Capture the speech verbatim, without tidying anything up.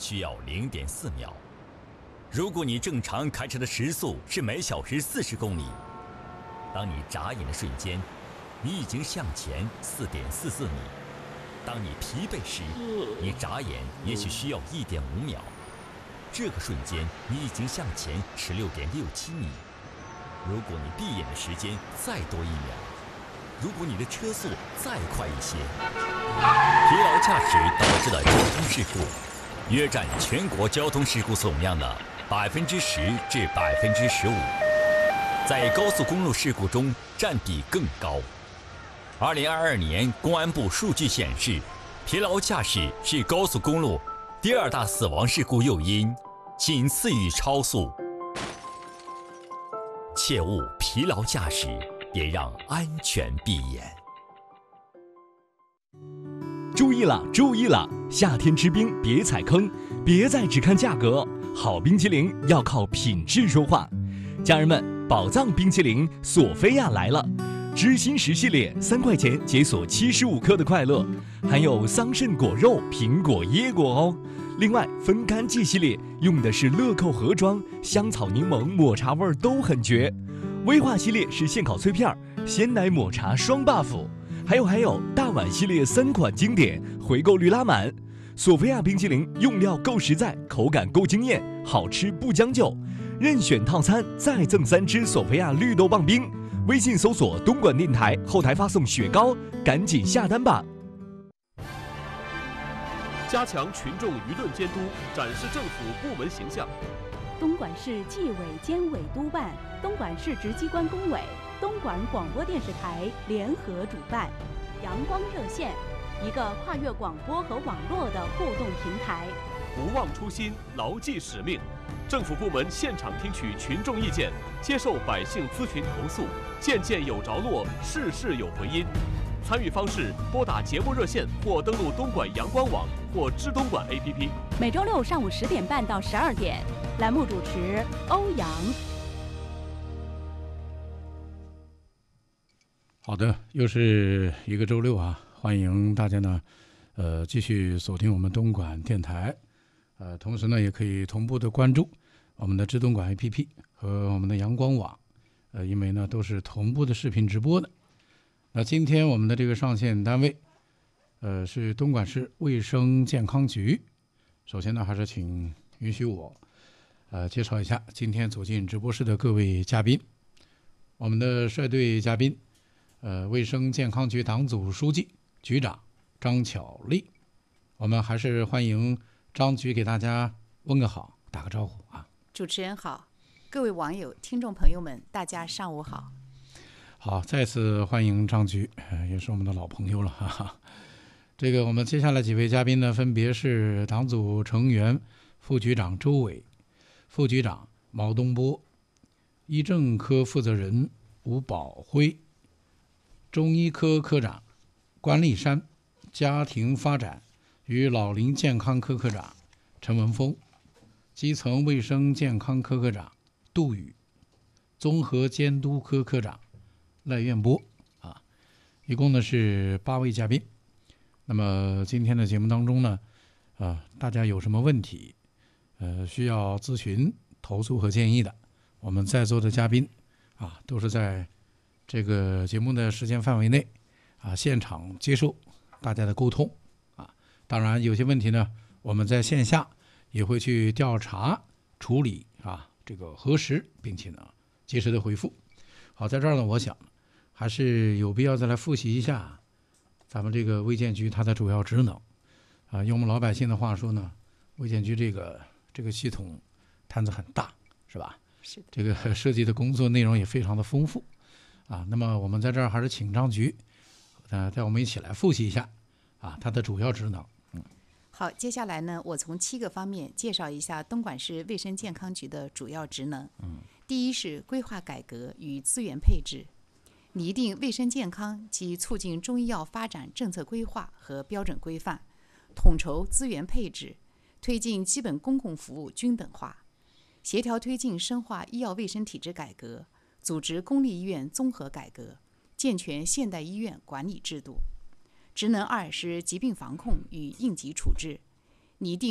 需要 零点四秒。如果你正常开车的时速是每小时四十公里，当你眨眼的瞬间，你已经向前 四点四四米。当你疲惫时，你眨眼也许需要 一点五秒。这个瞬间，你已经向前 十六点六七米。如果你闭眼的时间再多一秒，如果你的车速再快一些，疲劳驾驶导致的交通事故约占全国交通事故总量的百分之十至百分之十五，在高速公路事故中占比更高。二零二二年公安部数据显示，疲劳驾驶是高速公路第二大死亡事故诱因，仅次于超速。切勿疲劳驾驶，也让安全闭眼。 注意了，注意了！夏天吃冰别踩坑，别再只看价格，好冰淇淋要靠品质说话。家人们，宝藏冰淇淋索菲亚来了！知心十系列三块钱解锁七十五克的快乐，含有桑葚果肉、苹果、椰果哦。另外，分干季系列用的是乐扣盒装，香草柠檬、抹茶味都很绝。威化系列是现烤脆片，鲜奶抹茶双 buff。还有还有，大碗系列三款经典，回购率拉满。索菲亚冰淇淋用料够实在，口感够惊艳，好吃不将就。任选套餐再赠三支索菲亚绿豆棒冰。微信搜索东莞电台，后台发送雪糕，赶紧下单吧！ 加强群众舆论监督，展示政府部门形象。 东莞市纪委监委督办，东莞市直机关工委、东莞广播电视台联合主办阳光热线，一个跨越广播和网络的互动平台。 不忘初心，牢记使命。政府部门现场听取群众意见，接受百姓咨询投诉，件件有着落，事事有回音。参与方式：拨打节目热线或登录东莞阳光网或知东莞 A P P。 每周六上午十点半到十二点，栏目主持欧阳。 好的，又是一个周六啊，欢迎大家呢，呃，继续锁定我们东莞电台，呃，同时呢，也可以同步的关注我们的知东莞 A P P 和我们的阳光网，呃，因为呢都是同步的视频直播的。那今天我们的这个上线单位，呃，是东莞市卫生健康局。首先呢，还是请允许我，呃，介绍一下今天走进直播室的各位嘉宾。我们的率队嘉宾，呃，卫生健康局党组书记、局长张巧丽。我们还是欢迎张局给大家问个好，打个招呼啊。 主持人好，各位网友、听众朋友们，大家上午好。 好，再次欢迎张局，也是我们的老朋友了，哈哈。这个我们接下来几位嘉宾呢，分别是党组成员、副局长周伟、副局长毛东波、医政科负责人吴宝辉、中医科科长关立山、家庭发展与老龄健康科科长陈文峰、基层卫生健康科科长杜宇、综合监督科科长赖彦波啊，一共呢是八位嘉宾。那么今天的节目当中呢，呃，大家有什么问题，呃，需要咨询、投诉和建议的，我们在座的嘉宾啊，都是在这个节目的时间范围内啊，现场接受大家的沟通啊。当然，有些问题呢，我们在线下也会去调查处理啊，这个核实，并且呢，及时的回复。好，在这儿呢，我想还是有必要再来复习一下咱们这个卫健局它的主要职能啊。用我们老百姓的话说呢，卫健局这个这个系统摊子很大，是吧？ 是的。 这个涉及的工作内容也非常的丰富啊。那么我们在这儿还是请张局，呃，带我们一起来复习一下啊，它的主要职能。嗯。 好，接下来呢，我从七个方面介绍一下东莞市卫生健康局的主要职能。 嗯。 第一是规划改革与资源配置，拟定卫生健康及促进中医药发展政策规划和标准规范，统筹资源配置，推进基本公共服务均等化，协调推进深化医药卫生体制改革，组织公立医院综合改革，健全现代医院管理制度。职能二是疾病防控与应急处置，拟定